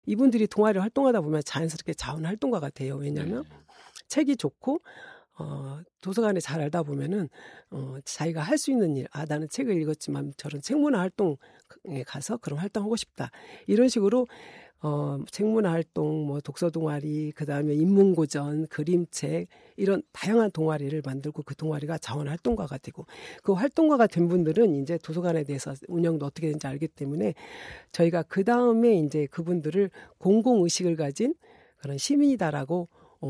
이분들이 동아리 활동하다 보면 자연스럽게 자원활동가가 돼요. 왜냐하면 책이 좋고 도서관에 잘 알다 보면은 자기가 할 수 있는 일, 나는 책을 읽었지만 저런 책문화 활동에 가서 그런 활동하고 싶다. 이런 식으로 책문화 활동, 뭐 독서 동아리, 그다음에 인문고전, 그림책 이런 다양한 동아리를 만들고 그 동아리가 자원 활동가가 되고 그 활동가가 된 분들은 이제 도서관에 대해서 운영도 어떻게 되는지 알기 때문에 저희가 그 다음에 이제 그분들을 공공 의식을 가진 그런 시민이다라고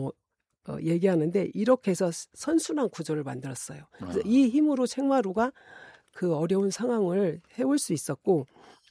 얘기하는데 이렇게 해서 선순환 구조를 만들었어요. 그래서 이 힘으로 책마루가 그 어려운 상황을 해올 수 있었고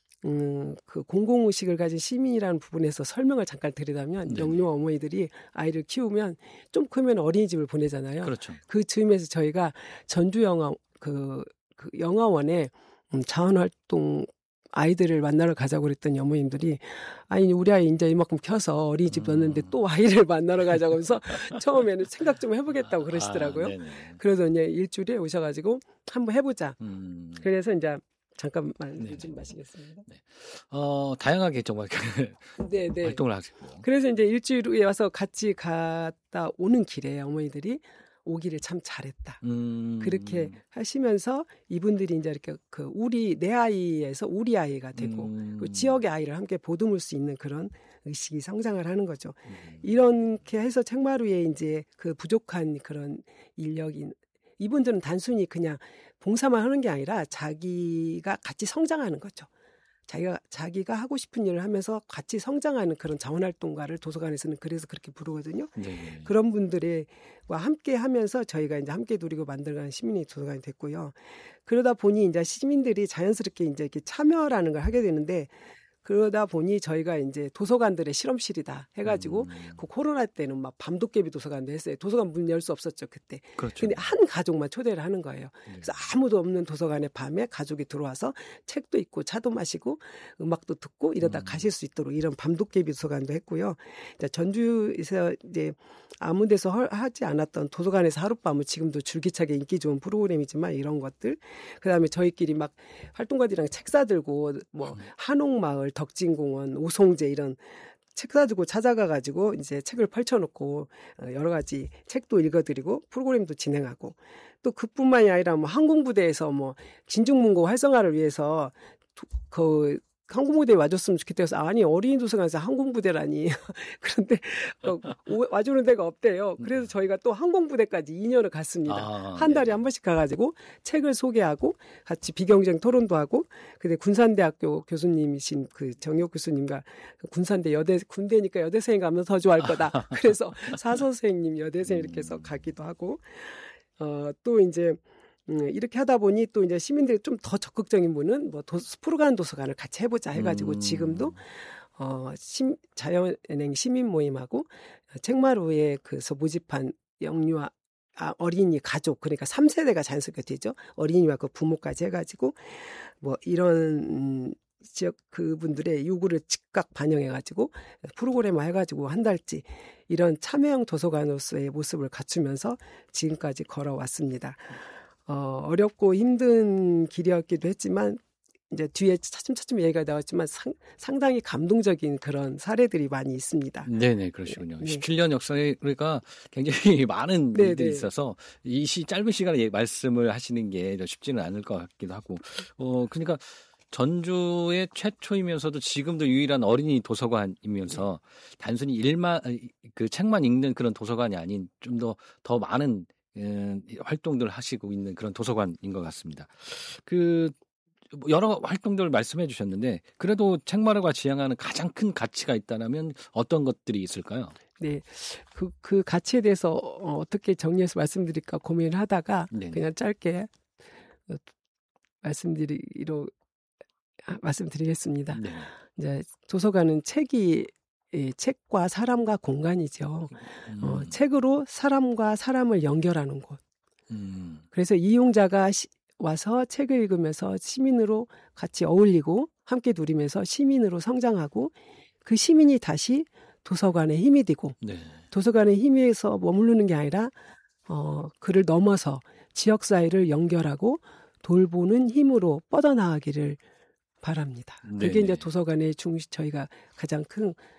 그 공공의식을 가진 시민이라는 부분에서 설명을 잠깐 드리자면 영유 어머니들이 아이를 키우면 좀 크면 어린이집을 보내잖아요. 그렇죠. 그 즈음에서 저희가 전주 영화 그 영화원에 자원활동 아이들을 만나러 가자고 그랬더니 어머님들이 아니 우리 아이 이제 이만큼 커서 어린이집 넣었는데 또 아이를 만나러 가자고 하면서 처음에는 생각 좀 해보겠다고 그러시더라고요. 그래서 이제 일주일에 오셔가지고 한번 해보자. 그래서 이제 잠깐만 좀 마시겠습니다. 네. 다양하게 정말 활동을 하시고요. 그래서 이제 일주일에 와서 같이 갔다 오는 길에 어머니들이 오기를 참 잘했다. 그렇게 하시면서 이분들이 이제 이렇게 내 아이에서 우리 아이가 되고 그 지역의 아이를 함께 보듬을 수 있는 그런 의식이 성장을 하는 거죠. 이렇게 해서 책마루에 이제 그 부족한 그런 인력이 이분들은 단순히 그냥 봉사만 하는 게 아니라 자기가 같이 성장하는 거죠. 자기가 하고 싶은 일을 하면서 같이 성장하는 그런 자원활동가를 도서관에서는 그래서 그렇게 부르거든요. 네. 그런 분들과 함께 하면서 저희가 이제 함께 누리고 만들어가는 시민의 도서관이 됐고요. 그러다 보니 이제 시민들이 자연스럽게 이제 이렇게 참여라는 걸 하게 되는데 그러다 보니 저희가 이제 도서관들의 실험실이다 해가지고 그 코로나 때는 막 밤도깨비 도서관도 했어요. 도서관 문 열 수 없었죠 그때. 그렇죠. 근데 한 가족만 초대를 하는 거예요. 그래서 아무도 없는 도서관에 밤에 가족이 들어와서 책도 읽고 차도 마시고 음악도 듣고 이러다 가실 수 있도록 이런 밤도깨비 도서관도 했고요. 전주에서 이제 아무 데서 하지 않았던 도서관에서 하룻밤을 지금도 줄기차게 인기 좋은 프로그램이지만 이런 것들. 그다음에 저희끼리 막 활동가들이랑 책 사들고 뭐 한옥마을 덕진공원, 오송제 이런 책 사주고 찾아가가지고 이제 책을 펼쳐놓고 여러 가지 책도 읽어드리고 프로그램도 진행하고 또 그뿐만이 아니라 뭐 항공부대에서 뭐 진중문고 활성화를 위해서 항공부대에 와줬으면 좋겠다 해서 아니 어린이 도서관에서 항공부대라니 그런데 와주는 데가 없대요. 그래서 저희가 또 항공부대까지 2년을 갔습니다. 한 달에 한 번씩 가가지고 책을 소개하고 같이 비경쟁 토론도 하고 근데 군산대학교 교수님이신 그 정혁 교수님과 군산대 군대니까 여대생이 가면 더 좋아할 거다. 그래서 사선생님 여대생 이렇게 해서 가기도 하고 또 이제 이렇게 하다 보니 또 이제 시민들이 좀 더 적극적인 분은 뭐 스프루간 도서관을 같이 해보자 해가지고 지금도 자연은행 시민 모임하고 책마루에 그서 모집한 영유아 어린이 가족 그러니까 3세대가 자연스럽게 되죠. 어린이와 그 부모까지 해가지고 뭐 이런 지역 그분들의 요구를 즉각 반영해가지고 프로그램화 해가지고 한 달치 이런 참여형 도서관으로서의 모습을 갖추면서 지금까지 걸어왔습니다. 어렵고 힘든 길이었기도 했지만 이제 뒤에 차츰차츰 얘기가 나왔지만 상당히 감동적인 그런 사례들이 많이 있습니다. 네네 그러시군요. 네. 17년 역사가 굉장히 많은 일들이 있어서 이 짧은 시간에 말씀을 하시는 게 쉽지는 않을 것 같기도 하고 그러니까 전주의 최초이면서도 지금도 유일한 어린이 도서관이면서 단순히 그 책만 읽는 그런 도서관이 아닌 좀 더 많은 활동들을 하시고 있는 그런 도서관인 것 같습니다. 여러 활동들을 말씀해 주셨는데 그래도 책마루가 지향하는 가장 큰 가치가 있다면 어떤 것들이 있을까요? 네, 그 가치에 대해서 어떻게 정리해서 고민을 하다가 그냥 짧게 말씀드리겠습니다. 네. 이제 도서관은 책과 사람과 공간이죠. 책으로 사람과 사람을 연결하는 곳. 그래서 이용자가 와서 책을 읽으면서 시민으로 같이 어울리고 함께 누리면서 시민으로 성장하고 그 시민이 다시 도서관의 힘이 되고 도서관의 힘에서 머무르는 게 아니라 그를 넘어서 지역사회를 연결하고 돌보는 힘으로 뻗어나가기를 바랍니다. 그게 이제 도서관의 저희가 가장 큰